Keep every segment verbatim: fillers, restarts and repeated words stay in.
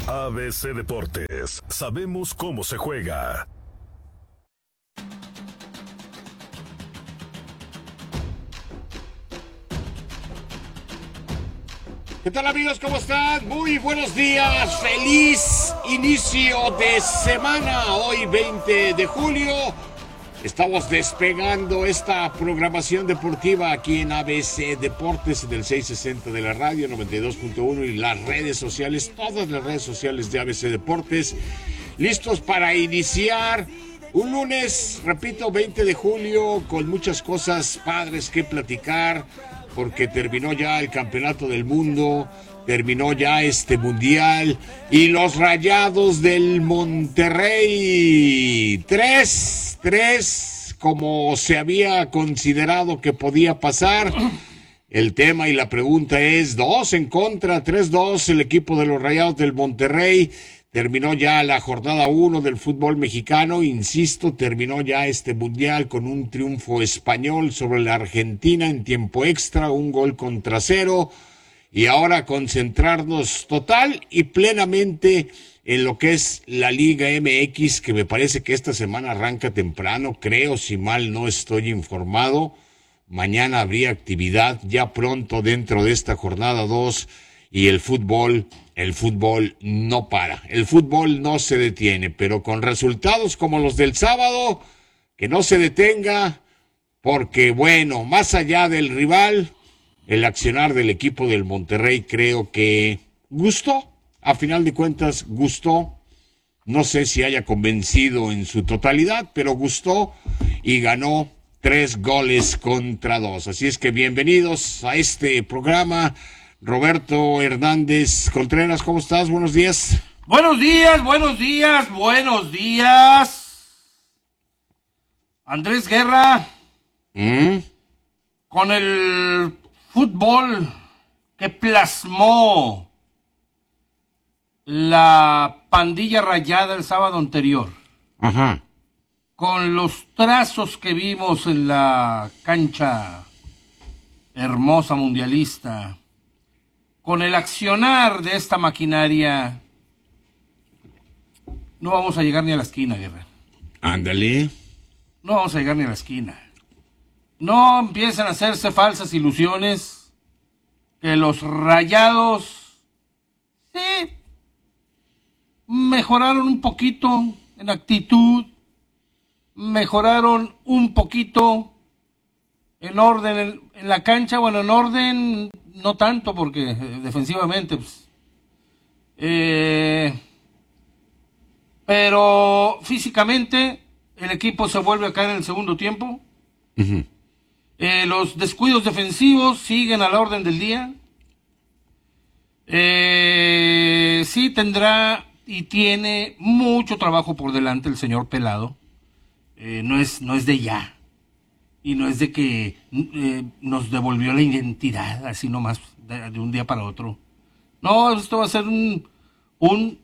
A B C Deportes, sabemos cómo se juega. ¿Qué tal, amigos? ¿Cómo están? Muy buenos días. Feliz inicio de semana. Hoy veinte de julio. Estamos despegando esta programación deportiva aquí en A B C Deportes, del seiscientos sesenta de la radio, noventa y dos punto uno, y las redes sociales, todas las redes sociales de A B C Deportes. Listos para iniciar un lunes, repito, veinte de julio, con muchas cosas padres que platicar, porque terminó ya el Campeonato del Mundo, terminó ya este Mundial, y los Rayados del Monterrey, tres, tres, como se había considerado que podía pasar. El tema y la pregunta es dos en contra, tres dos, el equipo de los Rayados del Monterrey. Terminó ya la jornada uno del fútbol mexicano, insisto, terminó ya este mundial con un triunfo español sobre la Argentina en tiempo extra, un gol contra cero, y ahora concentrarnos total y plenamente en lo que es la Liga M X, que me parece que esta semana arranca temprano, creo, si mal no estoy informado. Mañana habría actividad ya pronto dentro de esta jornada dos, y el fútbol... El fútbol no para, el fútbol no se detiene, pero con resultados como los del sábado, que no se detenga, porque bueno, más allá del rival, el accionar del equipo del Monterrey creo que gustó, a final de cuentas gustó, no sé si haya convencido en su totalidad, pero gustó y ganó tres goles contra dos. Así es que bienvenidos a este programa. Roberto Hernández Contreras, ¿cómo estás? Buenos días. Buenos días, buenos días, buenos días. Andrés Guerra, ¿Mm? con el fútbol que plasmó la pandilla rayada el sábado anterior. Ajá. Con los trazos que vimos en la cancha hermosa mundialista. Con el accionar de esta maquinaria, no vamos a llegar ni a la esquina, Guerra. Ándale. No vamos a llegar ni a la esquina. No empiezan a hacerse falsas ilusiones que los Rayados, sí, mejoraron un poquito en actitud, mejoraron un poquito en orden en, en la cancha, bueno, en orden... No tanto porque eh, defensivamente, pues, eh, pero físicamente el equipo se vuelve a caer en el segundo tiempo. Uh-huh. Eh, los descuidos defensivos siguen a la orden del día. Eh, sí tendrá y tiene mucho trabajo por delante el señor Pelado. Eh, no es, no es de ya. Y no es de que eh, nos devolvió la identidad, así nomás, de, de un día para otro. No, esto va a ser un, un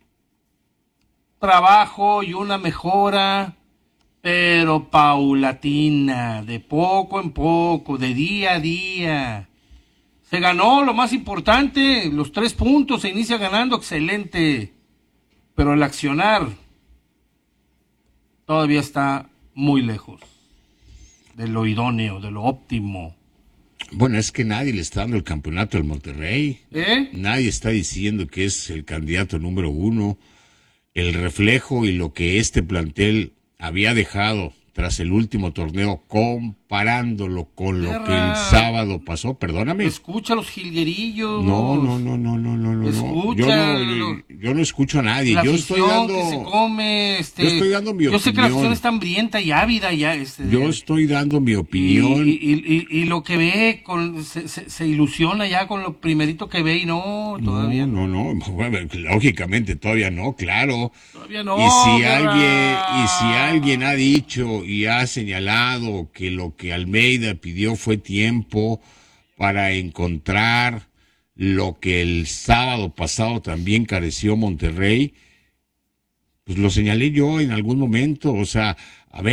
trabajo y una mejora, pero paulatina, de poco en poco, de día a día. Se ganó lo más importante, los tres puntos, se inicia ganando, excelente. Pero el accionar todavía está muy lejos de lo idóneo, de lo óptimo. Bueno, es que nadie le está dando el campeonato al Monterrey. ¿Eh? Nadie está diciendo que es el candidato número uno. El reflejo y lo que este plantel había dejado tras el último torneo, comparándolo con lo Guerra. que el sábado pasó, perdóname. Escucha los jilguerillos. No, no, no, no, no, no, no. Escucha. Yo no, yo, yo no escucho a nadie. La yo estoy dando. Que se come, este, yo estoy dando mi yo opinión. Yo sé que la afición está hambrienta y ávida ya. Este, yo estoy dando mi opinión. Y, y, y, y, y lo que ve, con, se, se, se ilusiona ya con lo primerito que ve y no, todavía. No, no, no. Bueno, lógicamente todavía no, claro. Todavía no. Y si Guerra. alguien, y si alguien ha dicho y ha señalado que lo que Almeida pidió fue tiempo para encontrar lo que el sábado pasado también careció Monterrey, pues lo señalé yo en algún momento. O sea, a ver,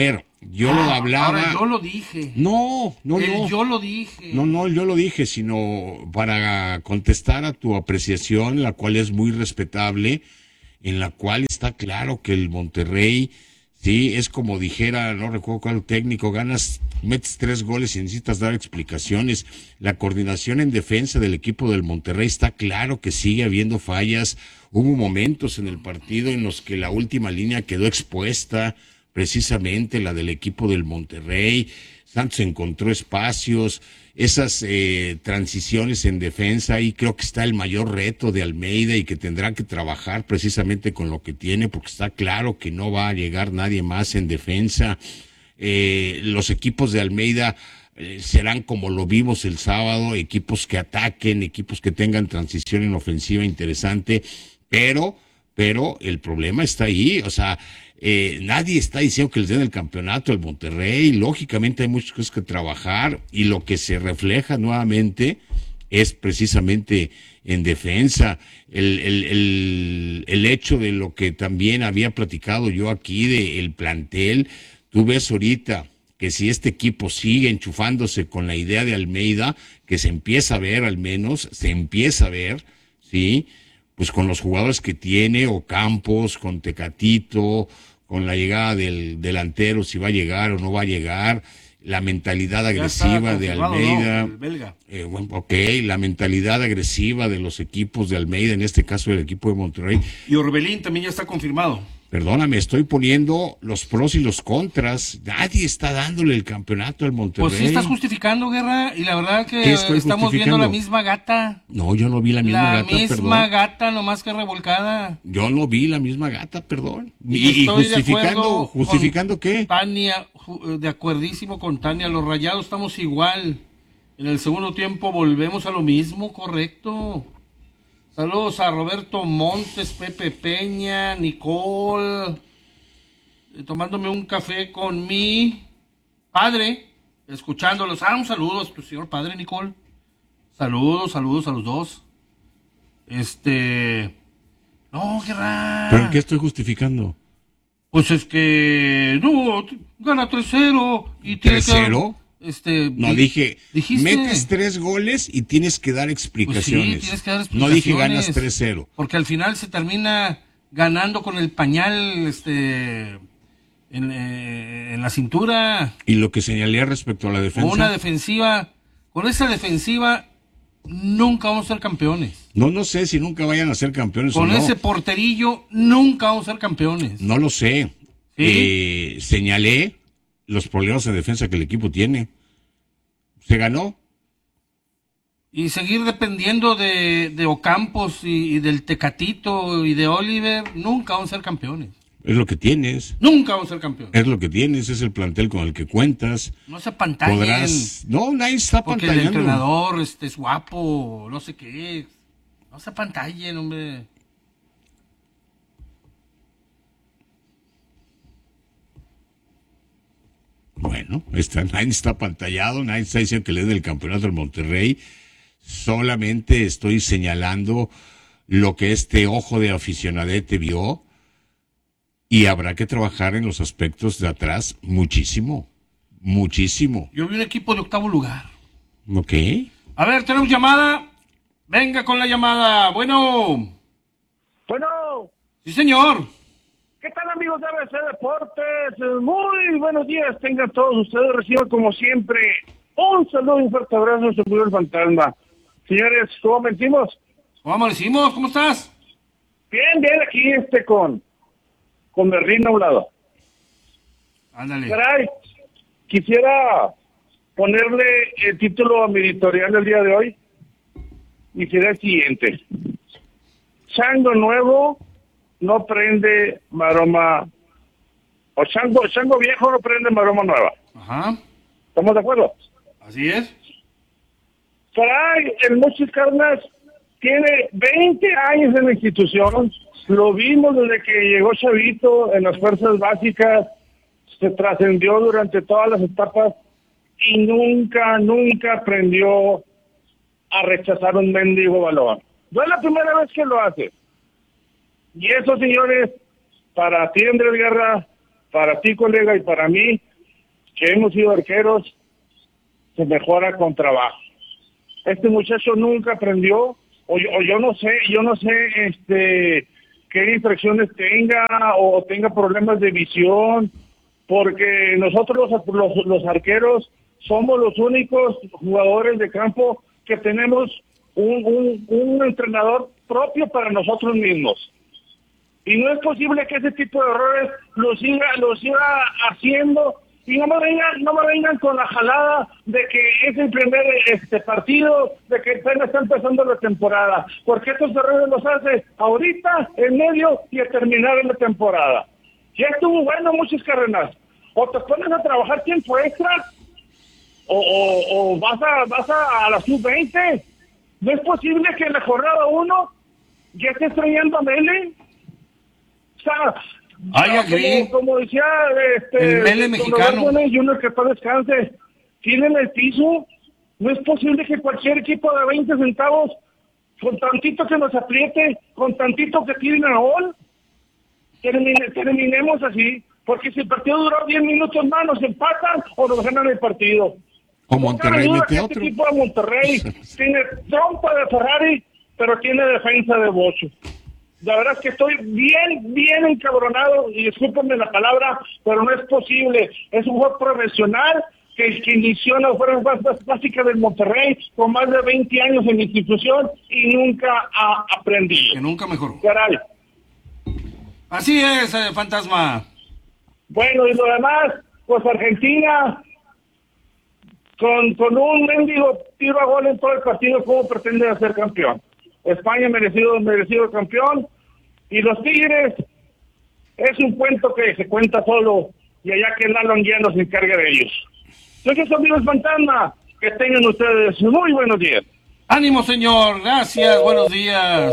Yo ah, lo hablaba. Ahora yo lo dije. No, no, el no. Yo lo dije. No, no, yo lo dije, sino para contestar a tu apreciación, la cual es muy respetable, en la cual está claro que el Monterrey, sí, es como dijera, no recuerdo cuál técnico, ganas, metes tres goles y necesitas dar explicaciones. La coordinación en defensa del equipo del Monterrey está claro que sigue habiendo fallas. Hubo momentos en el partido en los que la última línea quedó expuesta, precisamente la del equipo del Monterrey. Santos encontró espacios, esas eh, transiciones en defensa, y creo que está el mayor reto de Almeida y que tendrá que trabajar precisamente con lo que tiene, porque está claro que no va a llegar nadie más en defensa. Eh, los equipos de Almeida eh, serán como lo vimos el sábado, equipos que ataquen, equipos que tengan transición en ofensiva interesante, pero, pero el problema está ahí, o sea, Eh, nadie está diciendo que les den el campeonato al Monterrey. Lógicamente hay muchas cosas que trabajar, y lo que se refleja nuevamente es precisamente en defensa. El, el, el, el hecho de lo que también había platicado yo aquí del plantel. Tú ves ahorita que si este equipo sigue enchufándose con la idea de Almeida, que se empieza a ver, al menos se empieza a ver, ¿sí? Pues con los jugadores que tiene, Ocampos, con Tecatito, con la llegada del delantero, si va a llegar o no va a llegar, la mentalidad agresiva de Almeida, ¿no? El belga. Eh, bueno, ok, la mentalidad agresiva de los equipos de Almeida, en este caso del equipo de Monterrey. Y Orbelín también ya está confirmado. Perdóname, estoy poniendo los pros y los contras. Nadie está dándole el campeonato al Monterrey. Pues sí estás justificando, Guerra, y la verdad que estamos viendo la misma gata. No, yo no vi la misma la gata, perdón. La misma gata, nomás que revolcada. Yo no vi la misma gata, perdón. Y, y justificando, ¿justificando qué? Tania, de acuerdísimo con Tania, los Rayados estamos igual. En el segundo tiempo volvemos a lo mismo, correcto. Saludos a Roberto Montes, Pepe Peña, Nicole, eh, tomándome un café con mi padre, escuchándolos. Ah, un saludo a tu señor padre, Nicole. Saludos, saludos a los dos. Este... No, qué raro. ¿Pero en qué estoy justificando? Pues es que... No, gana tres cero. ¿tres cero? Este, no, dije, dijiste, metes tres goles y tienes que dar explicaciones. Pues sí, tienes que dar explicaciones. No dije ganas tres cero. Porque al final se termina ganando con el pañal este, en, eh, en la cintura. Y lo que señalé respecto a la defensa. Con una defensiva, con esa defensiva nunca vamos a ser campeones. No, no sé si nunca vayan a ser campeones con o no. Con ese porterillo nunca vamos a ser campeones. No lo sé. ¿Sí? Eh, señalé los problemas de defensa que el equipo tiene. Se ganó. Y seguir dependiendo de, de Ocampos y, y del Tecatito y de Oliver, nunca vamos a ser campeones. Es lo que tienes. Nunca vamos a ser campeones. Es lo que tienes, es el plantel con el que cuentas. No se apantallen. Podrás... No, nadie está porque apantallando. Porque el entrenador este, es guapo, no sé qué. No se apantallen, hombre. Bueno, está, nadie está apantallado, nadie está diciendo que le den el campeonato al Monterrey. Solamente estoy señalando lo que este ojo de aficionadete vio, y habrá que trabajar en los aspectos de atrás muchísimo, muchísimo. Yo vi un equipo de octavo lugar. Ok. A ver, tenemos llamada. Venga con la llamada. Bueno. Bueno. Sí, señor. ¿Qué tal, amigos de A B C Deportes? Muy buenos días, tengan todos ustedes. Reciban, como siempre, un saludo y un fuerte abrazo. Se murió el fantasma. Señores, ¿cómo amanecimos? ¿Cómo amanecimos? ¿Cómo estás? Bien, bien, aquí este con, con Berrín a un lado. Ándale. Caray, quisiera ponerle el título a mi editorial del día de hoy. Y será el siguiente. Chango nuevo no prende maroma, o chango, chango viejo no prende maroma nueva. Ajá. ¿Estamos de acuerdo? Así es. Fray, el Mochis Cárdenas tiene veinte años en la institución, lo vimos desde que llegó Chavito en las fuerzas básicas, se trascendió durante todas las etapas y nunca, nunca aprendió a rechazar un mendigo balón. No es la primera vez que lo hace. Y eso, señores, para ti, Andrés Guerra, para ti, colega, y para mí, que hemos sido arqueros, se mejora con trabajo. Este muchacho nunca aprendió, o yo, o yo no sé, yo no sé este qué infracciones tenga, o tenga problemas de visión, porque nosotros los, los, los arqueros somos los únicos jugadores de campo que tenemos un, un, un entrenador propio para nosotros mismos. Y no es posible que ese tipo de errores los siga, los siga haciendo. Y no me vengan, no me vengan con la jalada de que es el primer este partido, de que apenas está empezando la temporada. Porque estos errores los hace ahorita, en medio y a terminar en la temporada. Ya estuvo bueno, muchas carreras. O te pones a trabajar tiempo extra, o, o, o vas a vas a, a la sub veinte. No es posible que en la jornada uno ya estés trayendo a Mele. O sea, Ay, como, como decía este, el Mele mexicano. Junior, que para descanse, tienen el piso. No es posible que cualquier equipo de veinte centavos, con tantito que nos apriete, con tantito que tiren a gol, termine, terminemos así. Porque si el partido duró diez minutos más, nos empatan o nos ganan el partido. O Monterrey mete este otro. Este equipo de Monterrey tiene trompa de Ferrari, pero tiene defensa de bocho. La verdad es que estoy bien, bien encabronado, y discúlpenme la palabra, pero no es posible. Es un juego profesional que, que inició en las fuerzas básicas del Monterrey con más de veinte años en la institución y nunca ha aprendido. Que nunca mejoró. Caray. Así es, eh, fantasma. Bueno, y lo demás, pues Argentina, con, con un mendigo tiro a gol en todo el partido, ¿cómo pretende ser campeón? España merecido, merecido campeón, y los Tigres es un cuento que se cuenta solo, y allá que Lalo Anguiano se encarga de ellos. Entonces, amigos fantasma, que tengan ustedes muy buenos días. Ánimo, señor, gracias, buenos días.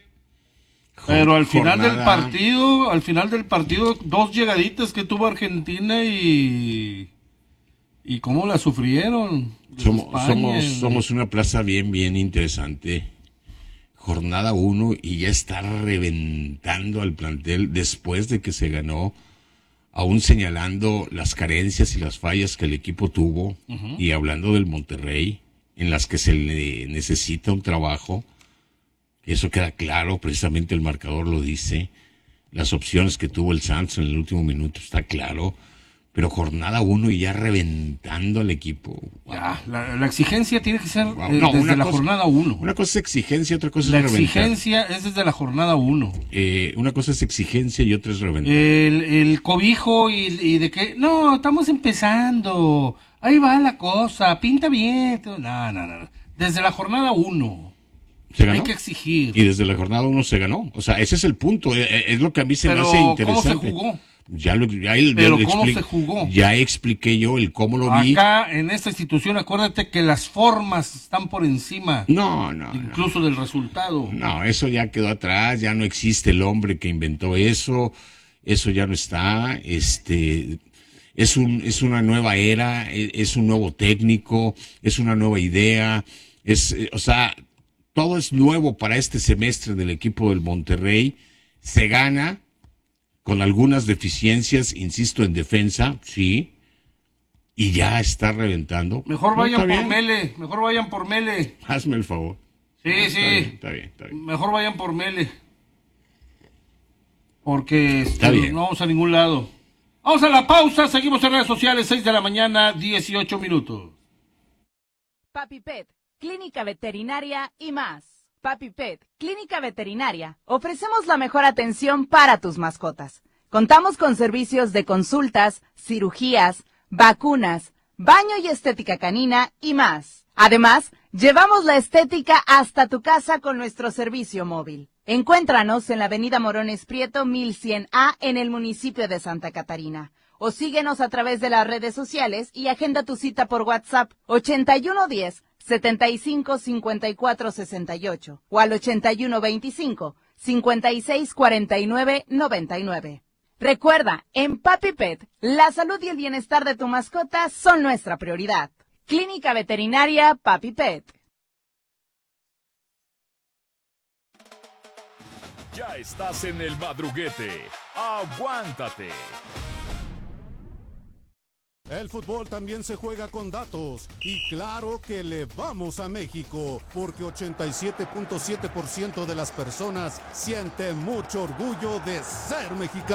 Pero al final Jornada. del partido, al final del partido, dos llegaditas que tuvo Argentina y y cómo la sufrieron. Somos, España, somos, en- somos una plaza bien, bien interesante. Jornada uno y ya está reventando al plantel después de que se ganó, aún señalando las carencias y las fallas que el equipo tuvo, Ujú. y hablando del Monterrey, en las que se le necesita un trabajo. Eso queda claro, precisamente el marcador lo dice. Las opciones que tuvo el Santos en el último minuto está claro. Pero jornada uno y ya reventando al equipo. Wow. Ya, la, la exigencia tiene que ser Wow. eh, No, desde una la cosa- jornada uno. Una cosa es exigencia, otra cosa La es reventar. exigencia es desde la jornada uno. Eh, una cosa es exigencia y otra es reventar. El, el cobijo y, y de que, no, estamos empezando, ahí va la cosa, pinta bien. todo. No, no, no. Desde la jornada uno. ¿Se ganó? Hay que exigir. Y desde la jornada uno se ganó. O sea, ese es el punto. Eh, eh, Es lo que a mí se Pero, me hace ¿cómo interesante. se jugó? Ya lo, ya el- Pero, ya lo ¿cómo expli- se jugó? Ya expliqué yo el cómo lo vi. Acá, en esta institución, acuérdate que las formas están por encima, No, no, no. incluso del resultado. No, eso ya quedó atrás, ya no existe el hombre que inventó eso, eso ya no está, este, es un, es una nueva era, e- es un nuevo técnico, es una nueva idea, es, eh, o sea, todo es nuevo para este semestre del equipo del Monterrey, se gana con algunas deficiencias, insisto, en defensa, sí, y ya está reventando. Mejor No, vayan está por bien. Mele, mejor vayan por Mele. Hazme el favor. Sí, Está bien, sí, está bien, está bien. mejor vayan por Mele. Porque este, Está bien. no vamos a ningún lado. Vamos a la pausa, seguimos en redes sociales, seis de la mañana, dieciocho minutos. Papi Pet, Clínica Veterinaria y más. Papi Pet, Clínica Veterinaria. Ofrecemos la mejor atención para tus mascotas. Contamos con servicios de consultas, cirugías, vacunas, baño y estética canina y más. Además, llevamos la estética hasta tu casa con nuestro servicio móvil. Encuéntranos en la avenida Morones Prieto mil cien A en el municipio de Santa Catarina. O síguenos a través de las redes sociales y agenda tu cita por WhatsApp ochenta y uno diez, setenta y cinco, cincuenta y cuatro sesenta y ocho o al ochenta y uno veinticinco, cincuenta y seis cuarenta y nueve noventa y nueve. Recuerda, en Papi Pet, la salud y el bienestar de tu mascota son nuestra prioridad. Clínica Veterinaria Papi Pet. Ya estás en el madruguete. Aguántate. El fútbol también se juega con datos. Y claro que le vamos a México, porque ochenta y siete punto siete por ciento de las personas siente mucho orgullo de ser mexicano.